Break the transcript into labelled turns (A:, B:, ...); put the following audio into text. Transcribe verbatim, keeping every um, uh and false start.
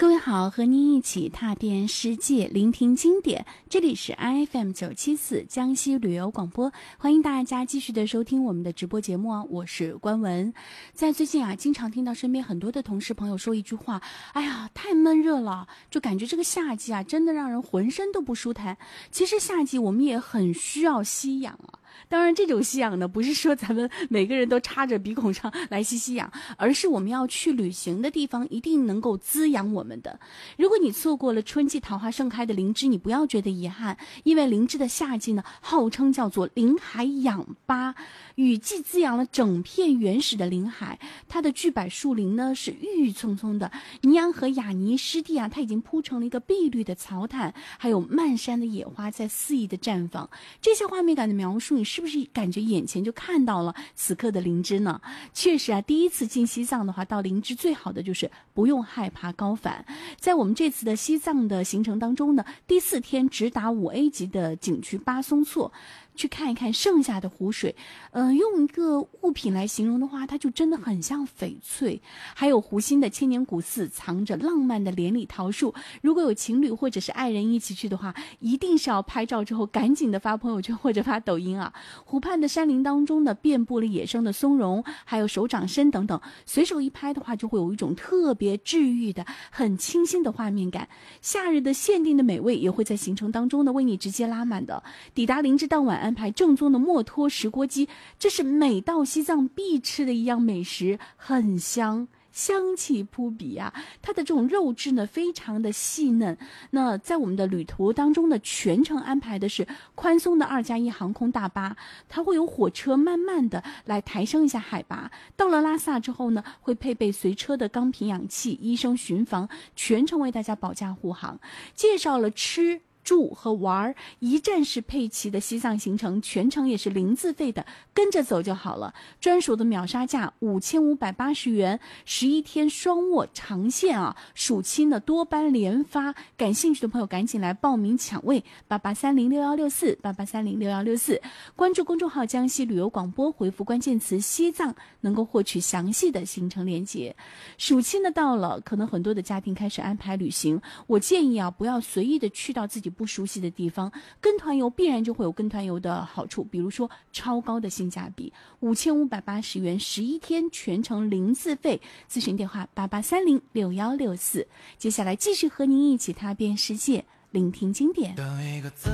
A: 各位好，和您一起踏遍世界，聆听经典。这里是 I F M 九七四江西旅游广播，欢迎大家继续的收听我们的直播节目啊，我是关文。在最近啊，经常听到身边很多的同事朋友说一句话，哎呀，太闷热了，就感觉这个夏季啊，真的让人浑身都不舒坦。其实夏季我们也很需要吸氧啊。当然这种吸氧呢，不是说咱们每个人都插着鼻孔上来吸吸氧，而是我们要去旅行的地方一定能够滋养我们的。如果你错过了春季桃花盛开的林芝，你不要觉得遗憾，因为林芝的夏季呢，号称叫做林海氧吧，雨季滋养了整片原始的林海，它的巨柏树林呢是郁郁葱葱的，尼洋河雅尼湿地啊，它已经铺成了一个碧绿的草毯，还有漫山的野花在肆意的绽放。这些画面感的描述，你是不是感觉眼前就看到了此刻的林芝呢？确实啊，第一次进西藏的话，到林芝最好的就是不用害怕高反。在我们这次的西藏的行程当中呢，第四天直达五 A 级的景区巴松措，去看一看盛夏的湖水。呃，用一个物品来形容的话，它就真的很像翡翠。还有湖心的千年古寺，藏着浪漫的连理桃树。如果有情侣或者是爱人一起去的话，一定是要拍照之后赶紧的发朋友圈或者发抖音啊。湖畔的山林当中呢，遍布了野生的松茸，还有手掌参等等，随手一拍的话，就会有一种特别治愈的、很清新的画面感。夏日的限定的美味也会在行程当中呢为你直接拉满的。抵达林芝当晚安排正宗的墨脱石锅鸡，这是每到西藏必吃的一样美食，很香。香气扑鼻啊，它的这种肉质呢非常的细嫩。那在我们的旅途当中呢，全程安排的是宽松的二加一航空大巴，它会有火车慢慢的来抬升一下海拔。到了拉萨之后呢，会配备随车的钢瓶氧气、医生巡防，全程为大家保驾护航。介绍了吃住和玩一站式配齐的西藏行程，全程也是零自费的，跟着走就好了。专属的秒杀价五千五百八十元，十一天双卧长线啊，暑期呢多班连发，感兴趣的朋友赶紧来报名抢位，八八三零六幺六四八八三零六幺六四，关注公众号江西旅游广播，回复关键词西藏，能够获取详细的行程链接。暑期呢到了，可能很多的家庭开始安排旅行，我建议啊，不要随意的去到自己不熟悉的地方，跟团游必然就会有跟团游的好处，比如说超高的性价比，五千五百八十元，十一天全程零自费。咨询电话八八三零六幺六四。接下来继续和您一起踏遍世界，聆听经典。